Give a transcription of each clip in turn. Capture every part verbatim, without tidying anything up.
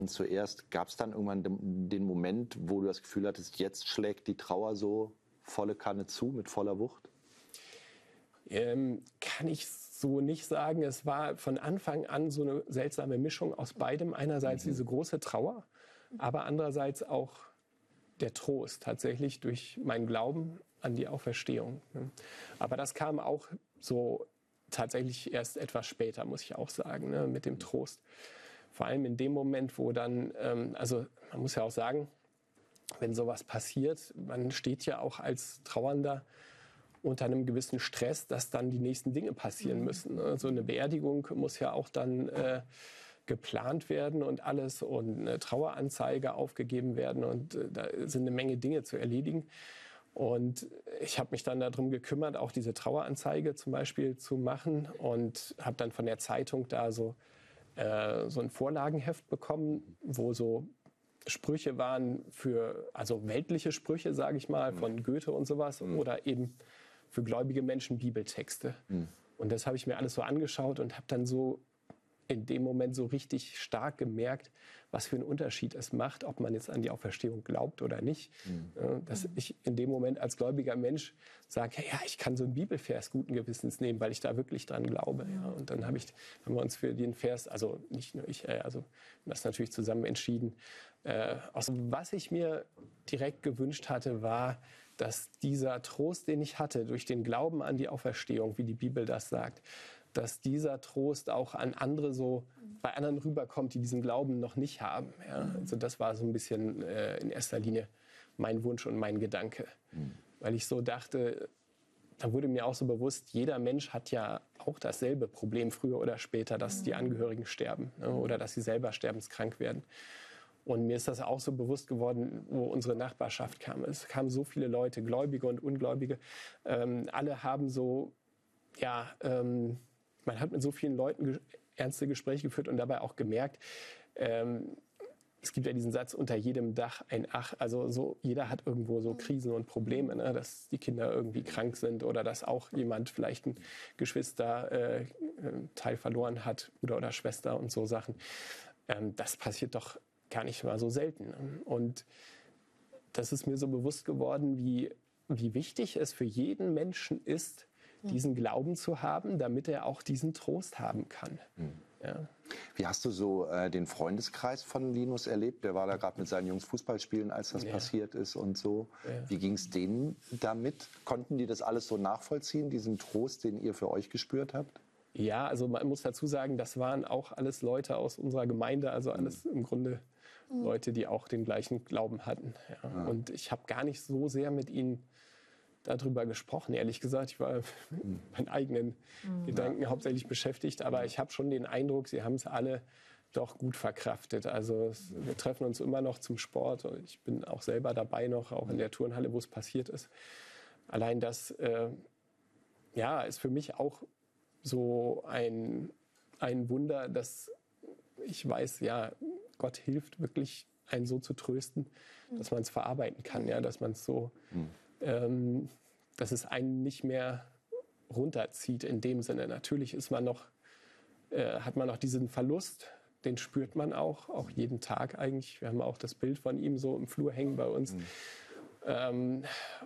zuerst, gab es dann irgendwann den, den Moment, wo du das Gefühl hattest, jetzt schlägt die Trauer so volle Kanne zu, mit voller Wucht? Ähm, kann ich so nicht sagen. Es war von Anfang an so eine seltsame Mischung aus beidem. Einerseits mhm. diese große Trauer, aber andererseits auch der Trost tatsächlich durch meinen Glauben an die Auferstehung. Aber das kam auch so tatsächlich erst etwas später, muss ich auch sagen, ne, mit dem Trost. Vor allem in dem Moment, wo dann, ähm, also man muss ja auch sagen, wenn sowas passiert, man steht ja auch als Trauernder unter einem gewissen Stress, dass dann die nächsten Dinge passieren mhm. müssen. Ne? So eine Beerdigung muss ja auch dann äh, geplant werden und alles und eine Traueranzeige aufgegeben werden und äh, da sind eine Menge Dinge zu erledigen. Und ich habe mich dann darum gekümmert, auch diese Traueranzeige zum Beispiel zu machen und habe dann von der Zeitung da so, äh, so ein Vorlagenheft bekommen, wo so Sprüche waren für, also weltliche Sprüche, sage ich mal, von Goethe und sowas mhm. oder eben für gläubige Menschen Bibeltexte. Mhm. Und das habe ich mir alles so angeschaut und habe dann so in dem Moment so richtig stark gemerkt, was für einen Unterschied es macht, ob man jetzt an die Auferstehung glaubt oder nicht. Mhm. Dass ich in dem Moment als gläubiger Mensch sage, ja, ich kann so einen Bibelvers guten Gewissens nehmen, weil ich da wirklich dran glaube. Ja. Und dann hab ich, haben wir uns für den Vers, also nicht nur ich, also das natürlich zusammen entschieden. Äh, aus, was ich mir direkt gewünscht hatte, war, dass dieser Trost, den ich hatte, durch den Glauben an die Auferstehung, wie die Bibel das sagt, dass dieser Trost auch an andere so, bei anderen rüberkommt, die diesen Glauben noch nicht haben. Ja, also das war so ein bisschen äh, in erster Linie mein Wunsch und mein Gedanke. Mhm. Weil ich so dachte, da wurde mir auch so bewusst, jeder Mensch hat ja auch dasselbe Problem früher oder später, dass die Angehörigen sterben, ne, oder dass sie selber sterbenskrank werden. Und mir ist das auch so bewusst geworden, wo unsere Nachbarschaft kam. Es kamen so viele Leute, Gläubige und Ungläubige. Ähm, alle haben so, ja, ähm, man hat mit so vielen Leuten ge- ernste Gespräche geführt und dabei auch gemerkt, ähm, es gibt ja diesen Satz, unter jedem Dach ein Ach. Also so, jeder hat irgendwo so Krisen und Probleme, ne? Dass die Kinder irgendwie krank sind oder dass auch jemand vielleicht ein Geschwisterteil äh, verloren hat, Bruder oder Schwester und so Sachen. Ähm, das passiert doch gar nicht mal so selten. Ne? Und das ist mir so bewusst geworden, wie, wie wichtig es für jeden Menschen ist, diesen Glauben zu haben, damit er auch diesen Trost haben kann. Mhm. Ja. Wie hast du so äh, den Freundeskreis von Linus erlebt? Der war da gerade mit seinen Jungs Fußball spielen, als das ja. passiert ist und so. Ja. Wie ging es denen damit? Konnten die das alles so nachvollziehen, diesen Trost, den ihr für euch gespürt habt? Ja, also man muss dazu sagen, das waren auch alles Leute aus unserer Gemeinde, also alles mhm. im Grunde mhm. Leute, die auch den gleichen Glauben hatten. Ja. Ja. Und ich habe gar nicht so sehr mit ihnen darüber gesprochen, ehrlich gesagt. Ich war mit meinen eigenen mhm. Gedanken hauptsächlich beschäftigt, aber ich habe schon den Eindruck, sie haben es alle doch gut verkraftet. Also es, wir treffen uns immer noch zum Sport. Ich bin auch selber dabei noch, auch in der Turnhalle, wo es passiert ist. Allein das äh, ja, ist für mich auch so ein, ein Wunder, dass ich weiß, ja, Gott hilft wirklich, einen so zu trösten, mhm. dass man es verarbeiten kann, ja, dass man es so mhm. Ähm, dass es einen nicht mehr runterzieht in dem Sinne. Natürlich ist man noch, äh, hat man noch diesen Verlust, den spürt man auch, auch jeden Tag eigentlich. Wir haben auch das Bild von ihm so im Flur hängen bei uns, mhm. ähm,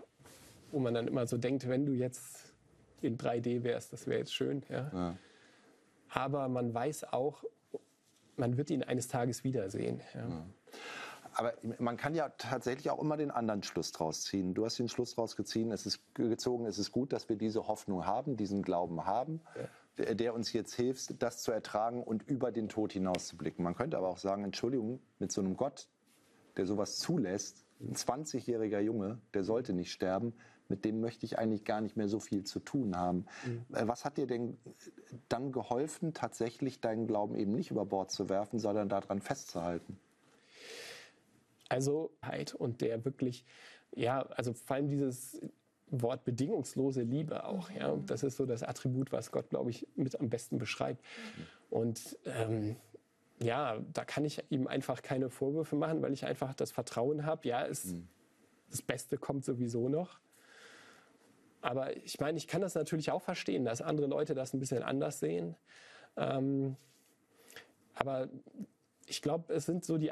wo man dann immer so denkt, wenn du jetzt in drei D wärst, das wäre jetzt schön. Ja. Ja. Aber man weiß auch, man wird ihn eines Tages wiedersehen. Ja. Ja. Aber man kann ja tatsächlich auch immer den anderen Schluss draus ziehen. Du hast den Schluss draus gezogen, es ist, gezogen, es ist gut, dass wir diese Hoffnung haben, diesen Glauben haben, ja. der, der uns jetzt hilft, das zu ertragen und über den Tod hinaus zu blicken. Man könnte aber auch sagen, Entschuldigung, mit so einem Gott, der sowas zulässt, ein zwanzigjähriger Junge, der sollte nicht sterben, mit dem möchte ich eigentlich gar nicht mehr so viel zu tun haben. Mhm. Was hat dir denn dann geholfen, tatsächlich deinen Glauben eben nicht über Bord zu werfen, sondern daran festzuhalten? Also und der wirklich, ja, also vor allem dieses Wort bedingungslose Liebe auch, ja, das ist so das Attribut, was Gott, glaube ich, mit am besten beschreibt. Und ähm, ja, da kann ich ihm einfach keine Vorwürfe machen, weil ich einfach das Vertrauen habe, ja, es, mhm. das Beste kommt sowieso noch. Aber ich meine, ich kann das natürlich auch verstehen, dass andere Leute das ein bisschen anders sehen. Ähm, aber ich glaube, es sind so die